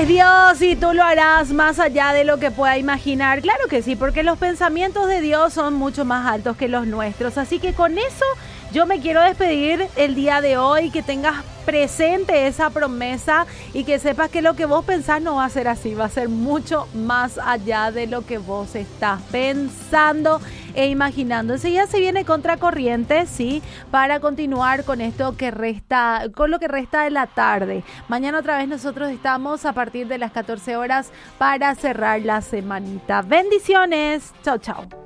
es Dios y tú lo harás más allá de lo que pueda imaginar. Claro que sí, porque los pensamientos de Dios son mucho más altos que los nuestros. Así que con eso yo me quiero despedir el día de hoy, que tengas presente esa promesa y que sepas que lo que vos pensás no va a ser así, va a ser mucho más allá de lo que vos estás pensando e imaginando. Enseguida se viene Contracorriente, sí, para continuar con esto que resta, con lo que resta de la tarde. Mañana otra vez nosotros estamos a partir de las 14 horas para cerrar la semanita. Bendiciones, chao, chao.